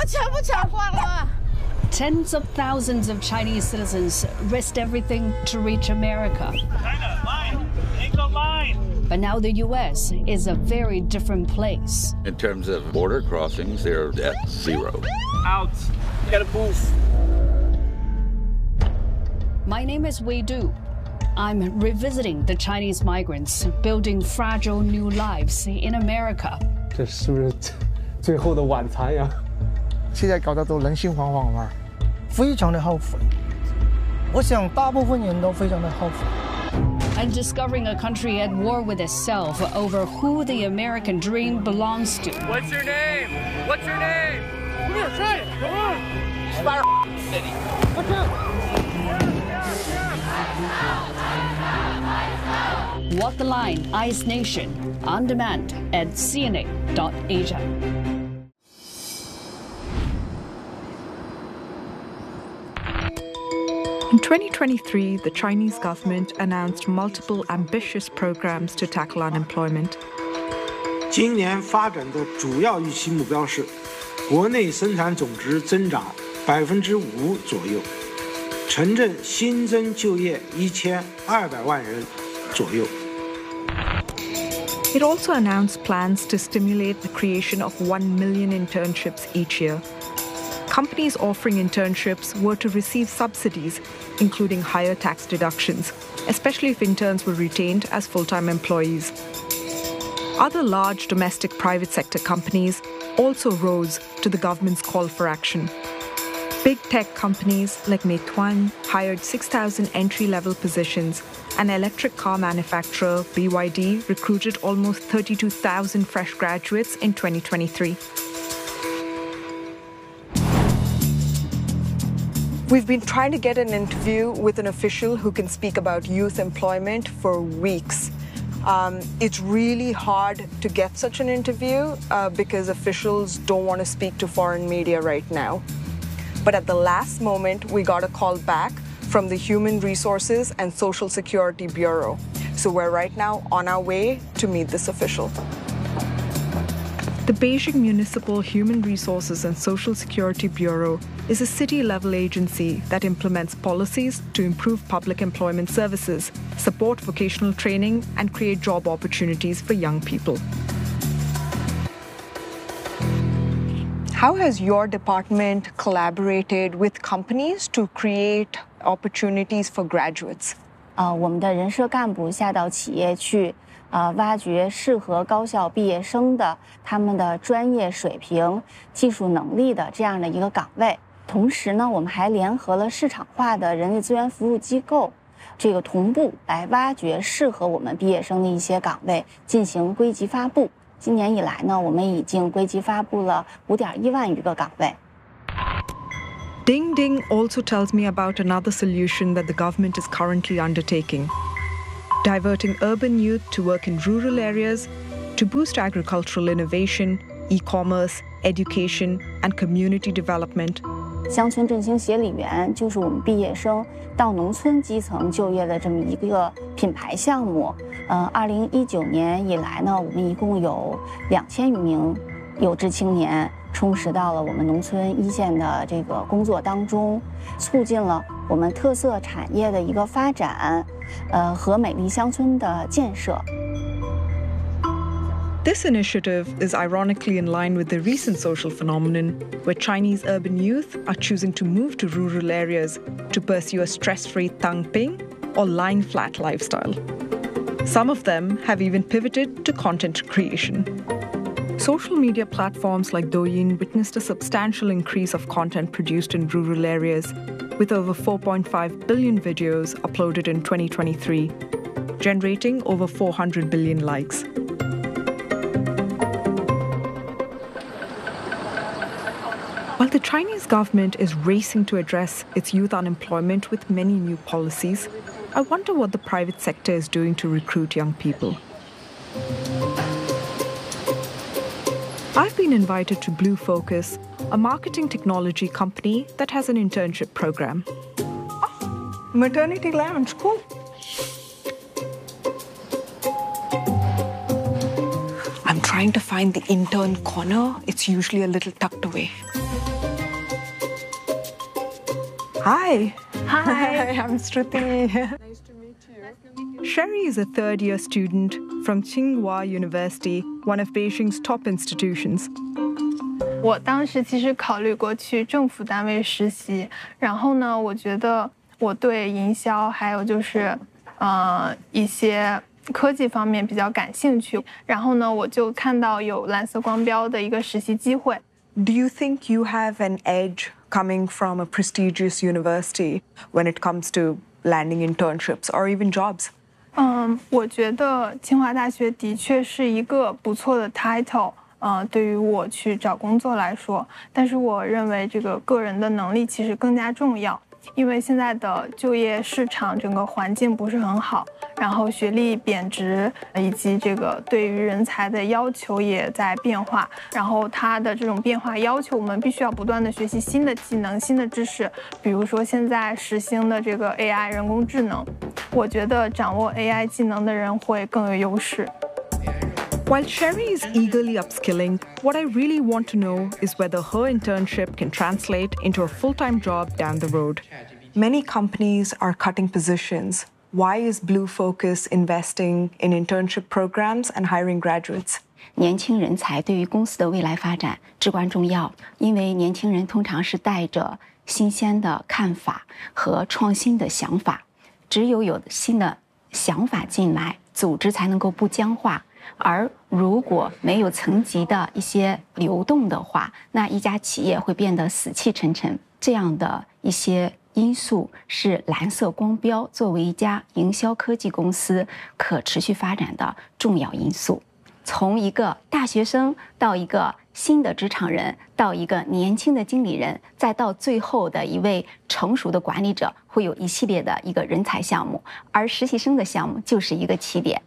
Tens of thousands of Chinese citizens risked everything to reach America. China, line! Take the line! But now the U.S. is a very different place. In terms of border crossings, they're at zero. Out! You gotta move. My name is Wei Du. I'm revisiting the Chinese migrants building fragile new lives in America. 这是不是最后的晚餐呀？ 现在搞得都人心惶惶嘛，非常的后悔。我想大部分人都非常的后悔。 And discovering a country at war with itself over who the American dream belongs to. What's your name? What's your name? Come here, try it. Come on. City. Watch out. Walk the Line, Ice Nation, on demand at CNA.Asia. In 2023, the Chinese government announced multiple ambitious programs to tackle unemployment. 今年发展的主要预期目标是，国内生产总值增长5%左右，城镇新增就业1200万人左右。 It also announced plans to stimulate the creation of 1 million internships each year. Companies offering internships were to receive subsidies, including higher tax deductions, especially if interns were retained as full-time employees. Other large domestic private sector companies also rose to the government's call for action. Big tech companies like Meituan hired 6,000 entry-level positions, and electric car manufacturer BYD recruited almost 32,000 fresh graduates in 2023. We've been trying to get an interview with an official who can speak about youth employment for weeks. It's really hard to get such an interview because officials don't want to speak to foreign media right now. But at the last moment, we got a call back from the Human Resources and Social Security Bureau. So we're right now on our way to meet this official. The Beijing Municipal Human Resources and Social Security Bureau is a city-level agency that implements policies to improve public employment services, support vocational training, and create job opportunities for young people. How has your department collaborated with companies to create opportunities for graduates? 我们的人社干部下到企业去。挖掘适合高校毕业生的他们的专业水平、技术能力的这样的一个岗位。同时呢，我们还联合了市场化的人力资源服务机构，这个同步来挖掘适合我们毕业生的一些岗位，进行归集发布。今年以来呢，我们已经归集发布了5.1万余个岗位。 Ding Ding also tells me about another solution that the government is currently undertaking. Diverting urban youth to work in rural areas to boost agricultural innovation, e-commerce, education, and community development. 乡村振兴协理员就是我们毕业生到农村基层就业的这么一个品牌项目。2019年以来呢，我们一共有2000余名有志青年充实到了我们农村一线的这个工作当中，促进了我们特色产业的一个发展。和美丽乡村的建设。 This initiative is ironically in line with the recent social phenomenon where Chinese urban youth are choosing to move to rural areas to pursue a stress-free tangping or lying flat lifestyle. Some of them have even pivoted to content creation. Social media platforms like Douyin witnessed a substantial increase of content produced in rural areas, with over 4.5 billion videos uploaded in 2023, generating over 400 billion likes. While the Chinese government is racing to address its youth unemployment with many new policies, I wonder what the private sector is doing to recruit young people. I've been invited to Blue Focus, a marketing technology company that has an internship program. Oh, maternity lounge, cool. I'm trying to find the intern corner. It's usually a little tucked away. Hi. Hi. I'm Shruti. Nice to meet you. Sherry is a third-year student from Tsinghua University, one of Beijing's top institutions. 我当时其实考虑过去政府单位实习，然后呢，我觉得我对营销还有就是一些科技方面比较感兴趣，然后呢，我就看到有蓝色光标的一个实习机会。 Do you think you have an edge coming from a prestigious university when it comes to landing internships or even jobs? 我觉得清华大学的确是一个不错的 title。对于我去找工作来说，但是我认为这个个人的能力其实更加重要，因为现在的就业市场整个环境不是很好，然后学历贬值，以及这个对于人才的要求也在变化，然后它的这种变化要求我们必须要不断的学习新的技能、新的知识，比如说现在时兴的这个 AI 人工智能，我觉得掌握 AI 技能的人会更有优势。 While Sherry is eagerly upskilling, what I really want to know is whether her internship can translate into a full-time job down the road. Many companies are cutting positions. Why is Blue Focus investing in internship programs and hiring graduates? 年轻人才对于公司的未来发展至关重要，因为年轻人通常是带着新鲜的看法和创新的想法，只有新的想法进来，组织才能够不僵化。而如果没有层级的一些流动的话，那一家企业会变得死气沉沉。这样的一些因素是蓝色光标作为一家营销科技公司可持续发展的重要因素。从一个大学生到一个新的职场人，到一个年轻的经理人，再到最后的一位成熟的管理者，会有一系列的一个人才项目，而实习生的项目就是一个起点。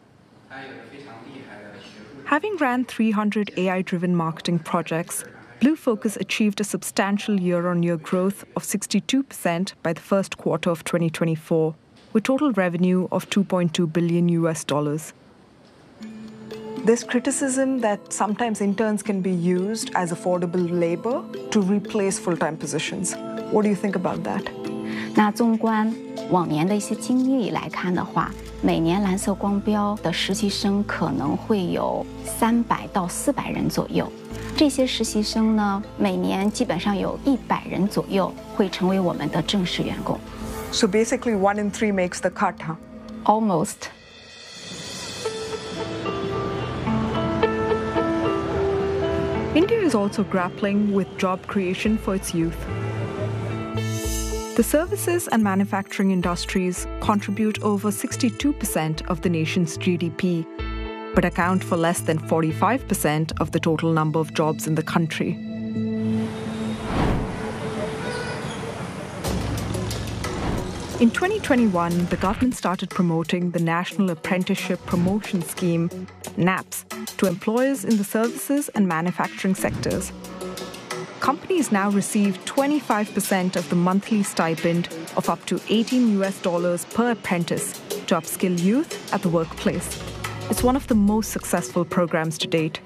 Having ran 300 AI-driven marketing projects, Blue Focus achieved a substantial year-on-year growth of 62% by the first quarter of 2024, with total revenue of $2.2 billion. There's criticism that sometimes interns can be used as affordable labor to replace full-time positions. What do you think about that? 那纵观往年的一些经历来看的话，每年蓝色光标的实习生可能会有300到400人左右。这些实习生呢，每年基本上有100人左右会成为我们的正式员工。 So basically, 1 in 3 makes the cut, huh? Almost. India is also grappling with job creation for its youth. The services and manufacturing industries contribute over 62% of the nation's GDP, but account for less than 45% of the total number of jobs in the country. In 2021, the government started promoting the National Apprenticeship Promotion Scheme, NAPS, to employers in the services and manufacturing sectors. Companies now receive 25% of the monthly stipend of up to $18 per apprentice to upskill youth at the workplace. It's one of the most successful programs to date.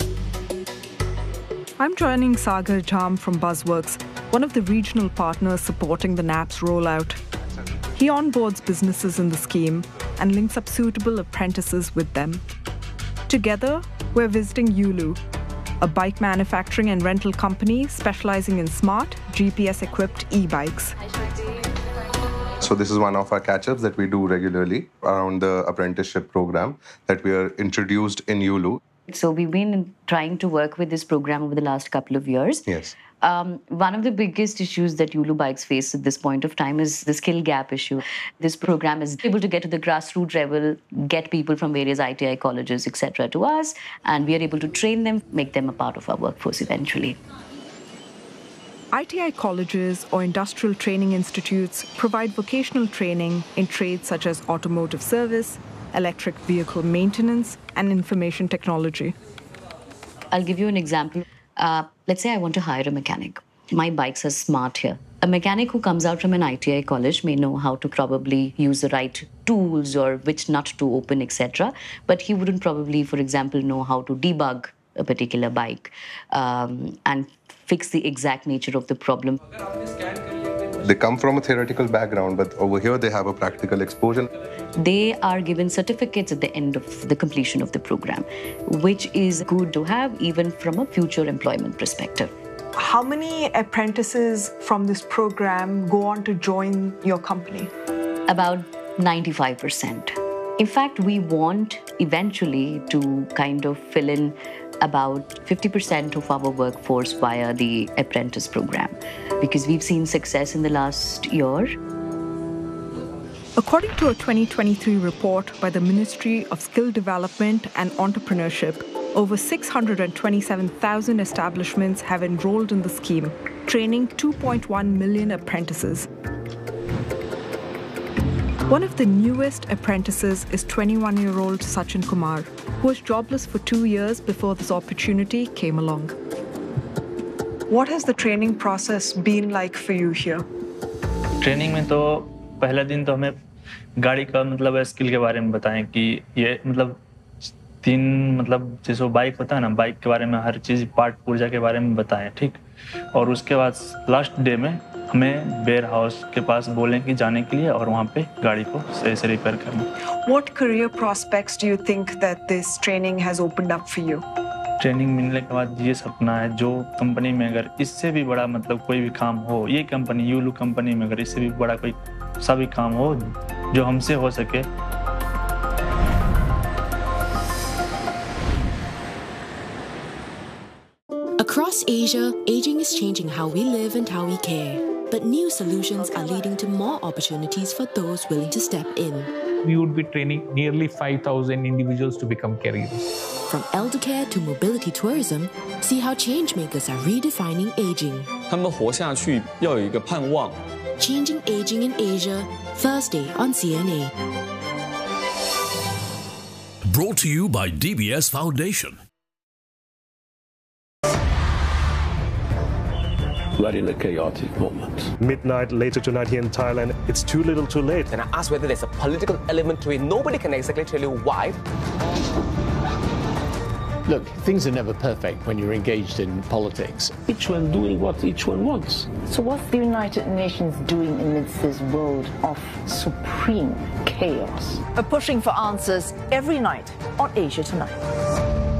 I'm joining Sagar Jam from Buzzworks, one of the regional partners supporting the NAPS rollout. He onboards businesses in the scheme and links up suitable apprentices with them. Together, we're visiting Yulu, a bike manufacturing and rental company specializing in smart, GPS-equipped e-bikes. So this is one of our catch-ups that we do regularly around the apprenticeship program that we are introduced in Yulu. So we've been trying to work with this program over the last couple of years. Yes. One of the biggest issues that Yulu bikes face at this point of time is the skill gap issue. This program is able to get to the grassroots level, get people from various ITI colleges, etc. to us, and we are able to train them, make them a part of our workforce eventually. ITI colleges or industrial training institutes provide vocational training in trades such as automotive service, electric vehicle maintenance, and information technology. I'll give you an example. Let's say I want to hire a mechanic. My bikes are smart here. A mechanic who comes out from an ITI college may know how to probably use the right tools or which nut to open, etc. But he wouldn't probably, for example, know how to debug a particular bike and fix the exact nature of the problem. They come from a theoretical background, but over here they have a practical exposure. They are given certificates at the end of the completion of the program, which is good to have even from a future employment perspective. How many apprentices from this program go on to join your company? About 95%. In fact, we want eventually to kind of fill in about 50% of our workforce via the apprentice program, because we've seen success in the last year. According to a 2023 report by the Ministry of Skill Development and Entrepreneurship, over 627,000 establishments have enrolled in the scheme, training 2.1 million apprentices. One of the newest apprentices is 21-year-old Sachin Kumar, who was jobless for 2 years before this opportunity came along. What has the training process been like for you here? Training में तो पहला दिन तो हमें गाड़ी का मतलब skill के बारे में बताएं कि ये मतलब जैसे बाइक होता है ना, बाइक के बारे में हर चीज़ पार्ट पुर्जा के बारे में बताएं, ठीक। और उसके बाद लास्ट डे में हमें वेयर हाउस के पास बोलें कि जाने के लिए और वहाँ पे गाड़ी को सही से रिपेयर करना। What career prospects do you think that this training has opened up for you? Training मिलने के बाद ये सपना है, जो कंपनी में अगर इससे भी बड़ा मतलब कोई भी काम हो, ये कंपनी यूलू कंपनी में अगर इससे भी बड़ा कोई सा भी काम हो जो हमसे हो सके। Across Asia, aging is changing how we live and how we care. But new solutions are leading to more opportunities for those willing to step in. We would be training nearly 5,000 individuals to become caregivers. From elder care to mobility tourism, see how changemakers are redefining aging. 他们活下去要有一个盼望。 Changing Aging in Asia, Thursday on CNA. Brought to you by DBS Foundation. We're in a chaotic moment. Midnight later tonight here in Thailand, it's too little too late. And I asked whether there's a political element to it. Nobody can exactly tell you why. Look, things are never perfect when you're engaged in politics. Each one doing what each one wants. So what's the United Nations doing amidst this world of supreme chaos? We're pushing for answers every night on Asia Tonight.